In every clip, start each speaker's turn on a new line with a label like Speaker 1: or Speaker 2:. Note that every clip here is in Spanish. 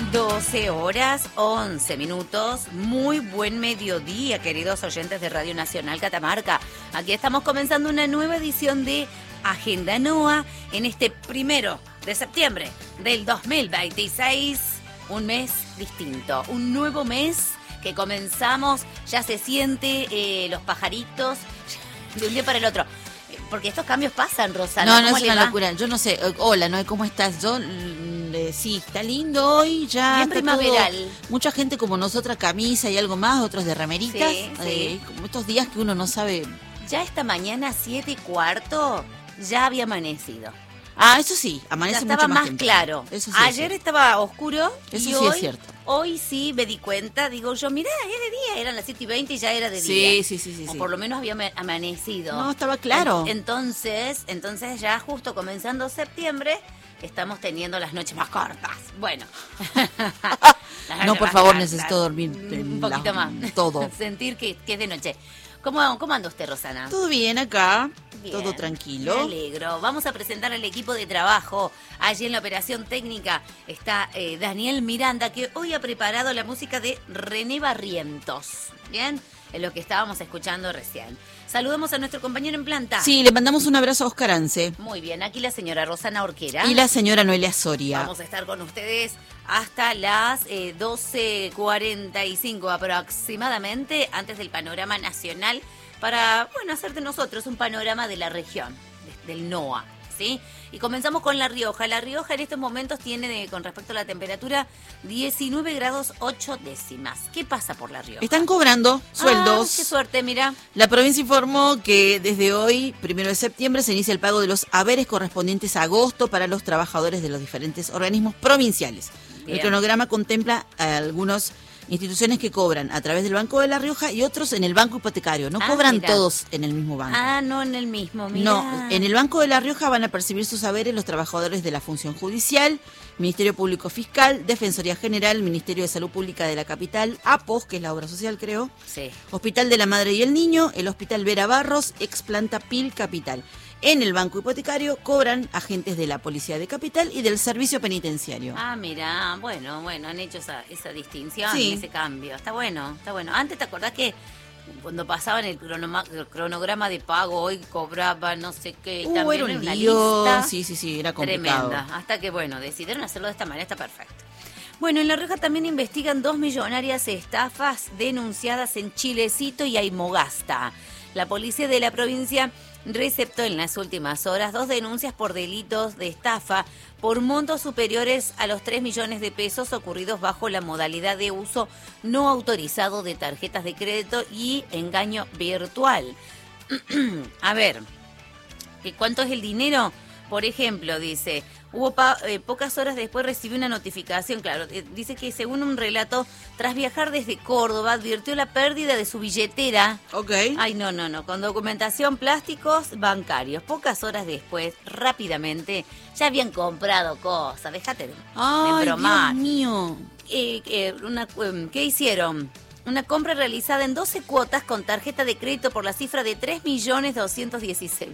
Speaker 1: 12 horas 11 minutos. Muy buen mediodía, queridos oyentes de Radio Nacional Catamarca. Aquí estamos comenzando una nueva edición de Agenda NOA en este 1 de septiembre del 2026. Un mes distinto, un nuevo mes que comenzamos. Ya se siente los pajaritos de un día para el otro. Porque estos cambios pasan, Rosana.
Speaker 2: No, es una locura. Yo no sé. Hola, Noé, ¿cómo estás? Yo, sí, está lindo hoy, ya.
Speaker 1: Bien primaveral.
Speaker 2: Todo, mucha gente como nosotras, camisa y algo más, otros de remeritas.
Speaker 1: Sí.
Speaker 2: Como estos días que uno no sabe.
Speaker 1: Ya esta mañana, 7:15, ya había amanecido.
Speaker 2: Ah, eso sí, amanece
Speaker 1: ya estaba
Speaker 2: mucho más
Speaker 1: claro.
Speaker 2: Eso sí.
Speaker 1: Ayer estaba oscuro.
Speaker 2: Eso
Speaker 1: y
Speaker 2: sí
Speaker 1: hoy,
Speaker 2: es cierto.
Speaker 1: Hoy sí me di cuenta, digo yo, mirá, es de día, eran las 7:20 y ya era de día.
Speaker 2: Sí.
Speaker 1: O por lo menos había amanecido.
Speaker 2: No, estaba claro.
Speaker 1: Entonces ya justo comenzando septiembre, estamos teniendo las noches más cortas. Bueno.
Speaker 2: No, por favor, necesito dormir
Speaker 1: un poquito más.
Speaker 2: Todo.
Speaker 1: Sentir que es de noche. ¿Cómo anda usted, Rosana?
Speaker 2: Todo bien acá,
Speaker 1: Bien,
Speaker 2: todo tranquilo.
Speaker 1: Me alegro. Vamos a presentar al equipo de trabajo. Allí en la operación técnica está Daniel Miranda, que hoy ha preparado la música de René Barrientos. ¿Bien? Es lo que estábamos escuchando recién. Saludamos a nuestro compañero en planta.
Speaker 2: Sí, le mandamos un abrazo a Oscar Ance.
Speaker 1: Muy bien, aquí la señora Rosana Orquera.
Speaker 2: Y la señora Noelia Soria.
Speaker 1: Vamos a estar con ustedes hasta las 12:45 aproximadamente, antes del panorama nacional, para, hacer de nosotros un panorama de la región, del NOA, ¿sí? Y comenzamos con La Rioja. La Rioja en estos momentos tiene, con respecto a la temperatura, 19 grados 8 décimas. ¿Qué pasa por La Rioja?
Speaker 2: Están cobrando sueldos.
Speaker 1: ¡Qué suerte, mira!
Speaker 2: La provincia informó que desde hoy, 1 de septiembre, se inicia el pago de los haberes correspondientes a agosto para los trabajadores de los diferentes organismos provinciales.
Speaker 1: Bien.
Speaker 2: El cronograma contempla a algunas instituciones que cobran a través del Banco de La Rioja y otros en el Banco Hipotecario. No cobran
Speaker 1: mira.
Speaker 2: todos en el mismo banco.
Speaker 1: No en el mismo, mira.
Speaker 2: No, en el Banco de La Rioja van a percibir sus haberes los trabajadores de la Función Judicial, Ministerio Público Fiscal, Defensoría General, Ministerio de Salud Pública de la Capital, APOS, que es la obra social, creo,
Speaker 1: Sí.
Speaker 2: Hospital de la Madre y el Niño, el Hospital Vera Barros, ex planta PIL Capital. En el Banco Hipotecario cobran agentes de la Policía de Capital y del Servicio Penitenciario.
Speaker 1: Mira, bueno, han hecho esa distinción,
Speaker 2: Sí.
Speaker 1: ese cambio. Está bueno. Antes, ¿te acordás que cuando pasaban el cronograma de pago, hoy cobraban no sé qué? También
Speaker 2: Era un
Speaker 1: una
Speaker 2: lío.
Speaker 1: lista
Speaker 2: Sí, era complicado.
Speaker 1: tremenda. Hasta que, decidieron hacerlo de esta manera, está perfecto. Bueno, en La Rioja también investigan 2 millonarias estafas denunciadas en Chilecito y Aymogasta. La policía de la provincia receptó en las últimas horas 2 denuncias por delitos de estafa por montos superiores a los 3 millones de pesos ocurridos bajo la modalidad de uso no autorizado de tarjetas de crédito y engaño virtual. A ver, ¿cuánto es el dinero? Por ejemplo, dice, pocas horas después recibí una notificación, claro, dice que según un relato, tras viajar desde Córdoba, advirtió la pérdida de su billetera.
Speaker 2: Ok.
Speaker 1: Con documentación, plásticos, bancarios. Pocas horas después, rápidamente, ya habían comprado cosas. Déjate de bromar.
Speaker 2: Dios mío.
Speaker 1: ¿Qué hicieron? Una compra realizada en 12 cuotas con tarjeta de crédito por la cifra de 3.216.000.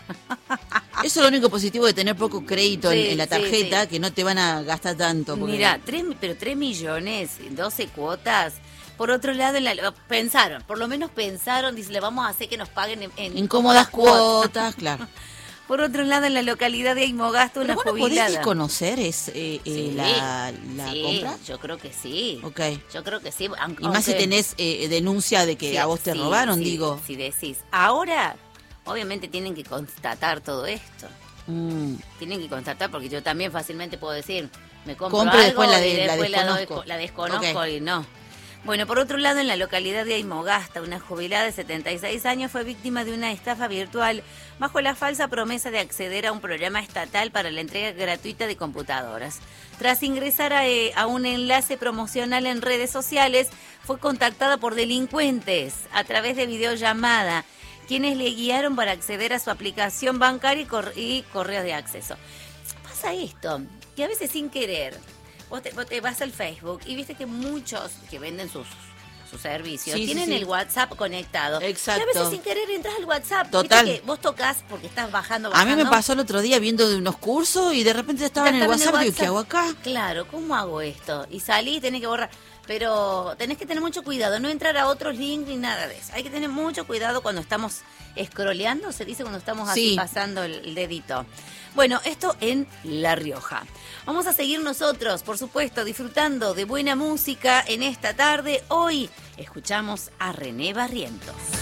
Speaker 2: Eso es lo único positivo de tener poco crédito
Speaker 1: Sí,
Speaker 2: en la tarjeta,
Speaker 1: sí.
Speaker 2: que no te van a gastar tanto. Porque...
Speaker 1: Mira, 3 millones, 12 cuotas. Por otro lado, por lo menos pensaron, dice, le vamos a hacer que nos paguen en
Speaker 2: cómodas cuotas, claro.
Speaker 1: Por otro lado, en la localidad de Aymogasta, una
Speaker 2: ¿Pero
Speaker 1: jubilada.
Speaker 2: podés desconocer
Speaker 1: Sí,
Speaker 2: la
Speaker 1: sí,
Speaker 2: compra?
Speaker 1: yo creo que sí.
Speaker 2: Ok.
Speaker 1: Yo creo que sí.
Speaker 2: Y más si tenés denuncia de que
Speaker 1: Sí,
Speaker 2: a vos te
Speaker 1: sí,
Speaker 2: robaron,
Speaker 1: sí,
Speaker 2: digo.
Speaker 1: Si decís, ahora, obviamente tienen que constatar todo esto. Tienen que constatar, porque yo también fácilmente puedo decir, me compro
Speaker 2: Compre,
Speaker 1: algo
Speaker 2: después
Speaker 1: y después
Speaker 2: desconozco.
Speaker 1: la desconozco
Speaker 2: Okay.
Speaker 1: y no. Bueno, por otro lado, en la localidad de Aymogasta, una jubilada de 76 años fue víctima de una estafa virtual bajo la falsa promesa de acceder a un programa estatal para la entrega gratuita de computadoras. Tras ingresar a un enlace promocional en redes sociales, fue contactada por delincuentes a través de videollamada, quienes le guiaron para acceder a su aplicación bancaria y correos de acceso. Pasa esto, que a veces sin querer, vos te vas al Facebook y viste que muchos que venden sus su servicio,
Speaker 2: Sí,
Speaker 1: tienen
Speaker 2: sí.
Speaker 1: el WhatsApp conectado.
Speaker 2: Exacto.
Speaker 1: Y a veces sin querer entras al WhatsApp.
Speaker 2: Total.
Speaker 1: Viste que vos tocas porque estás bajando.
Speaker 2: A mí me pasó el otro día viendo de unos cursos y de repente estaba en el WhatsApp y digo, ¿qué hago acá?
Speaker 1: Claro, ¿cómo hago esto? Y salí y tenés que borrar. Pero tenés que tener mucho cuidado, no entrar a otros links ni nada de eso. Hay que tener mucho cuidado cuando estamos scrolleando, se dice cuando estamos así
Speaker 2: Sí.
Speaker 1: pasando el dedito. Bueno, esto en La Rioja. Vamos a seguir nosotros, por supuesto, disfrutando de buena música en esta tarde. Hoy escuchamos a René Barrientos.